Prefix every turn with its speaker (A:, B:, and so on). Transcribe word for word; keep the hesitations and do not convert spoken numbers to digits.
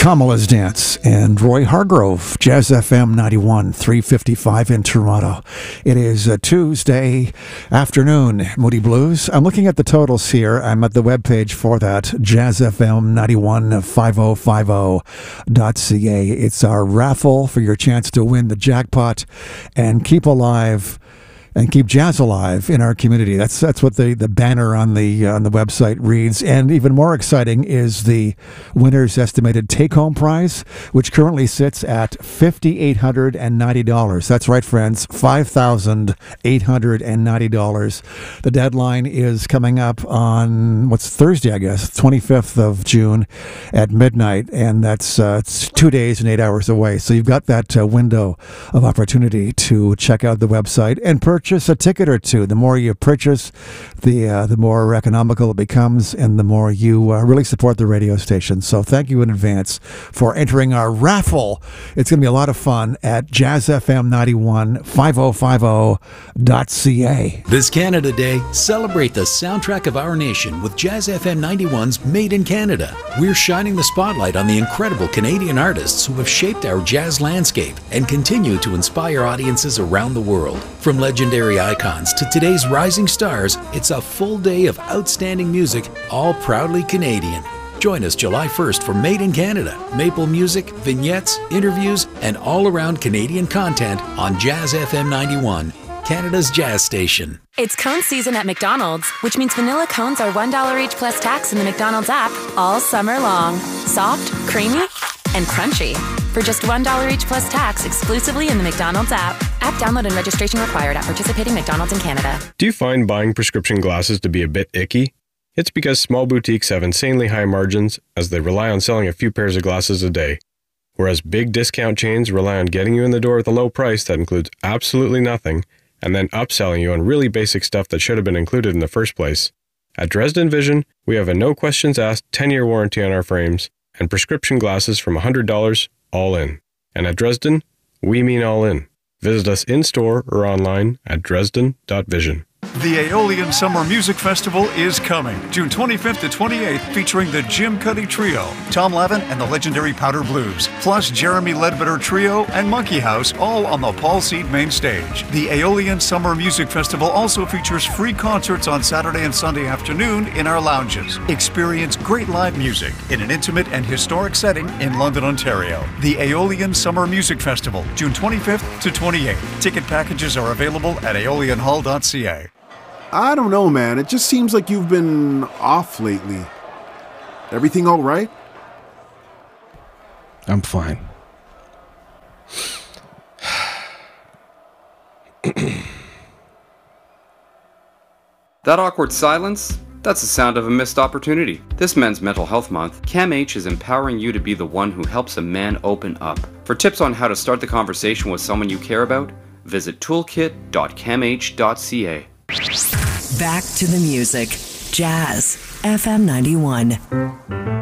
A: Kamala's Dance and Roy Hargrove, Jazz F M ninety-one, three fifty-five in Toronto. It is a Tuesday afternoon, Moody Blues. I'm looking at the totals here. I'm at the webpage for that, jazz f m ninety-one fifty fifty dot c a. It's our raffle for your chance to win the jackpot and keep alive and keep jazz alive in our community. That's that's what the, the banner on the uh, on the website reads. And even more exciting is the winner's estimated take-home prize, which currently sits at five thousand eight hundred ninety dollars. That's right, friends, five thousand eight hundred ninety dollars. The deadline is coming up on, what's Thursday, I guess, twenty-fifth of June at midnight, and that's uh, it's two days and eight hours away. So you've got that uh, window of opportunity to check out the website and purchase Purchase a ticket or two. The more you purchase, the uh, the more economical it becomes, and the more you uh, really support the radio station. So thank you in advance for entering our raffle. It's going to be a lot of fun at jazz f m ninety-one fifty fifty dot c a.
B: This Canada Day, celebrate the soundtrack of our nation with Jazz F M ninety-one's Made in Canada. We're shining the spotlight on the incredible Canadian artists who have shaped our jazz landscape and continue to inspire audiences around the world. From legendary icons to today's rising stars, it's a full day of outstanding music, all proudly Canadian. Join us July first for Made in Canada, maple music, vignettes, interviews, and all-around Canadian content on Jazz F M ninety-one, Canada's jazz station.
C: It's cone season at McDonald's, which means vanilla cones are one dollar each plus tax in the McDonald's app all summer long. Soft, creamy, and crunchy. For just one dollar each plus tax exclusively in the McDonald's app. App download and registration required at participating McDonald's in Canada.
D: Do you find buying prescription glasses to be a bit icky? It's because small boutiques have insanely high margins as they rely on selling a few pairs of glasses a day, whereas big discount chains rely on getting you in the door with a low price that includes absolutely nothing and then upselling you on really basic stuff that should have been included in the first place. At Dresden Vision, we have a no questions asked ten-year warranty on our frames and prescription glasses from one hundred dollars all in. And at Dresden, we mean all in. Visit us in-store or online at dresden dot vision.
E: The Aeolian Summer Music Festival is coming, June twenty-fifth to twenty-eighth, featuring the Jim Cuddy Trio, Tom Levin and the legendary Powder Blues, plus Jeremy Ledbetter Trio and Monkey House, all on the Paul Seed main stage. The Aeolian Summer Music Festival also features free concerts on Saturday and Sunday afternoon in our lounges. Experience great live music in an intimate and historic setting in London, Ontario. The Aeolian Summer Music Festival, June twenty-fifth to twenty-eighth. Ticket packages are available at aeolian hall dot c a.
F: I don't know, man. It just seems like you've been off lately. Everything all right?
G: I'm fine.
H: That awkward silence? That's the sound of a missed opportunity. This Men's Mental Health Month, CAMH is empowering you to be the one who helps a man open up. For tips on how to start the conversation with someone you care about, visit toolkit dot camh dot c a.
I: Back to the music. Jazz F M ninety-one.